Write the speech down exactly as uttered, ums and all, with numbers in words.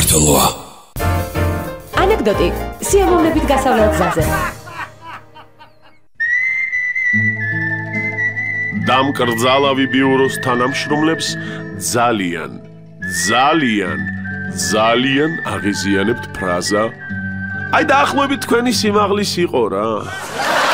საქართველოა. ანეკდოტი სიამოვნებით გასავლელ გზაზე. დამკრძალავი ბიუროს თანამშრომლებს ძალიან, ძალიან, ძალიან აღიზიანებთ ფრაზა. აი დაახლოებით თქვენი სიმაღლის იყო რა.